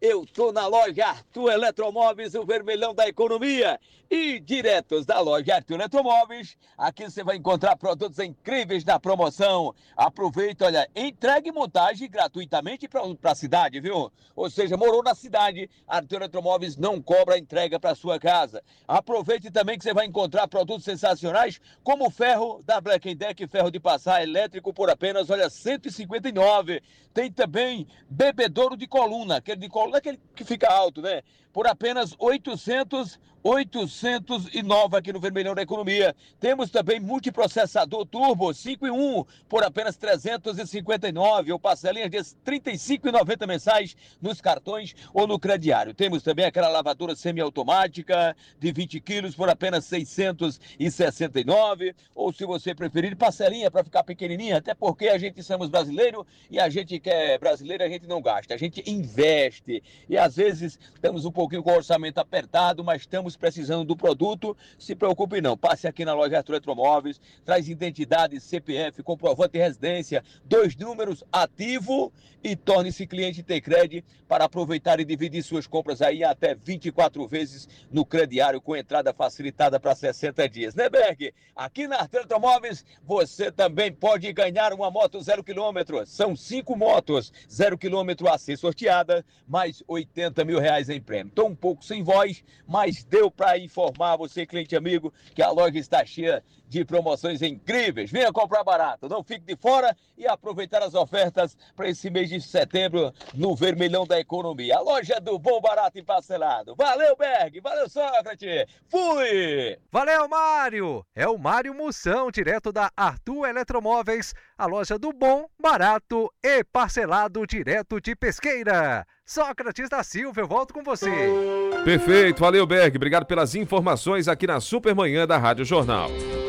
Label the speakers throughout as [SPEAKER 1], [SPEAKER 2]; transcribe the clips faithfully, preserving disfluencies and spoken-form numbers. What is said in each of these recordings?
[SPEAKER 1] Eu tô na loja Arthur Eletromóveis, o vermelhão da economia. E diretos da loja Arthur Eletromóveis, aqui você vai encontrar produtos incríveis na promoção. Aproveita, olha, entregue e montagem gratuitamente para a cidade, viu? Ou seja, morou na cidade, Arthur Eletromóveis não cobra entrega para sua casa. Aproveite também que você vai encontrar produtos sensacionais, como o ferro da Black Deck, ferro de passar elétrico por apenas, olha, cento e cinquenta e nove reais. Tem também bebedouro de coluna, aquele de coluna, aquele que fica alto, né? Por apenas oitocentos, oitocentos e nove aqui no Vermelhão da Economia. Temos também multiprocessador turbo cinco em um por apenas trezentos e cinquenta e nove, ou parcelinhas de trinta e cinco reais e noventa centavos mensais nos cartões ou no crediário. Temos também aquela lavadora semiautomática de vinte quilos por apenas seiscentos e sessenta e nove, ou se você preferir, parcelinha para ficar pequenininha, até porque a gente somos brasileiro e a gente que é brasileiro, a gente não gasta, a gente investe. E às vezes estamos um pouquinho com o orçamento apertado, mas estamos precisando do produto. Se preocupe não, passe aqui na loja Arthur Eletromóveis, traz identidade, C P F, comprovante de residência, dois números, ativo, e torne-se cliente Tecred para aproveitar e dividir suas compras aí até vinte e quatro vezes no crediário, com entrada facilitada para sessenta dias, né, Berg? Aqui na Arthur Eletromóveis você também pode ganhar uma moto zero quilômetro. São cinco motos zero quilômetro a ser sorteada, mais oitenta mil reais em prêmio. Estou um pouco sem voz, mas deu para informar você, cliente amigo, que a loja está cheia de promoções incríveis. Venha comprar barato, não fique de fora e aproveitar as ofertas para esse mês de setembro no Vermelhão da Economia. A loja do bom, barato e parcelado. Valeu, Berg! Valeu, Sócrates! Fui!
[SPEAKER 2] Valeu, Mário! É o Mário Moção, direto da Arthur Eletromóveis, a loja do bom, barato e parcelado, direto de Pesqueira. Sócrates da Silva, eu volto com você.
[SPEAKER 3] Perfeito, valeu, Berg. Obrigado pelas informações aqui na Supermanhã da Rádio Jornal.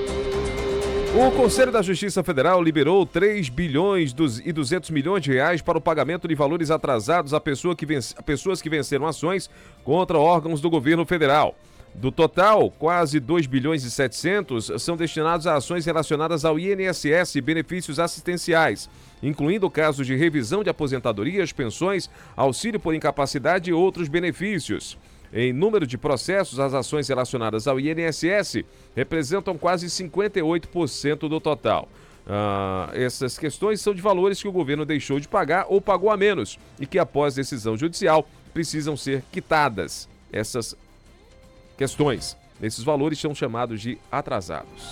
[SPEAKER 3] O Conselho da Justiça Federal liberou três bilhões e duzentos milhões de reais para o pagamento de valores atrasados a, pessoa que vence, a pessoas que venceram ações contra órgãos do governo federal. Do total, quase dois bilhões e setecentos são destinados a ações relacionadas ao I N S S e benefícios assistenciais, incluindo casos de revisão de aposentadorias, pensões, auxílio por incapacidade e outros benefícios. Em número de processos, as ações relacionadas ao I N S S representam quase cinquenta e oito por cento do total. Ah, essas questões são de valores que o governo deixou de pagar ou pagou a menos e que, após decisão judicial, precisam ser quitadas. Essas questões, esses valores são chamados de atrasados.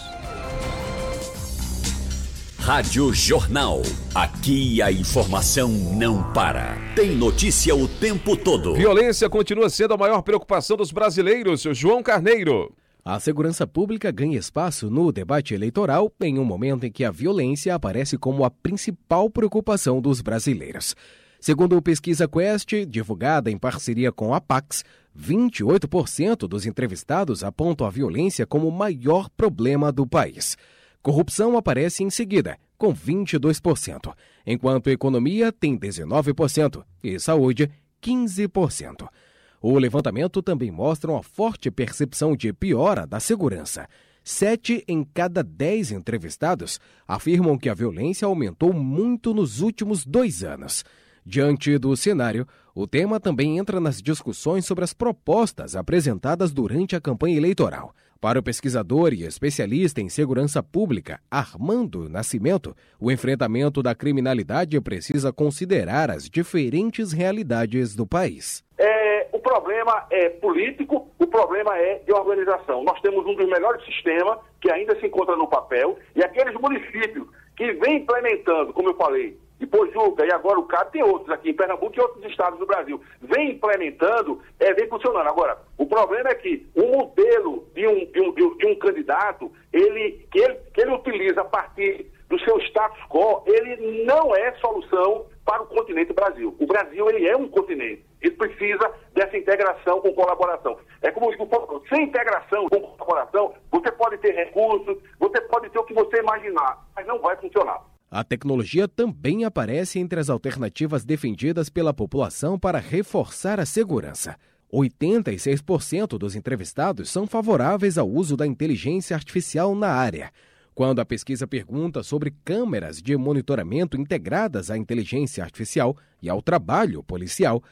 [SPEAKER 4] Rádio Jornal. Aqui a informação não para. Tem notícia o tempo todo.
[SPEAKER 3] Violência continua sendo a maior preocupação dos brasileiros. João Carneiro.
[SPEAKER 5] A segurança pública ganha espaço no debate eleitoral em um momento em que a violência aparece como a principal preocupação dos brasileiros. Segundo a pesquisa Quest, divulgada em parceria com a Pax, vinte e oito por cento dos entrevistados apontam a violência como o maior problema do país. Corrupção aparece em seguida, com vinte e dois por cento, enquanto economia tem dezenove por cento e saúde, quinze por cento. O levantamento também mostra uma forte percepção de piora da segurança. Sete em cada dez entrevistados afirmam que a violência aumentou muito nos últimos dois anos. Diante do cenário, o tema também entra nas discussões sobre as propostas apresentadas durante a campanha eleitoral. Para o pesquisador e especialista em segurança pública, Armando Nascimento, o enfrentamento da criminalidade precisa considerar as diferentes realidades do país.
[SPEAKER 6] É, o problema é político, o problema é de organização. Nós temos um dos melhores sistemas que ainda se encontra no papel, e aqueles municípios que vêm implementando, como eu falei, de Pojuca e agora o C A D, tem outros aqui em Pernambuco e outros estados do Brasil, vem implementando, é, vem funcionando. Agora, o problema é que o modelo de um, de um, de um, de um candidato, ele, que, ele, que ele utiliza a partir do seu status quo, ele não é solução para o continente Brasil. O Brasil, ele é um continente. Ele precisa dessa integração com colaboração. É como eu digo, sem integração com colaboração, você pode ter recursos, você pode ter o que você imaginar, mas não vai funcionar.
[SPEAKER 5] A tecnologia também aparece entre as alternativas defendidas pela população para reforçar a segurança. oitenta e seis por cento dos entrevistados são favoráveis ao uso da inteligência artificial na área. Quando a pesquisa pergunta sobre câmeras de monitoramento integradas à inteligência artificial e ao trabalho policial,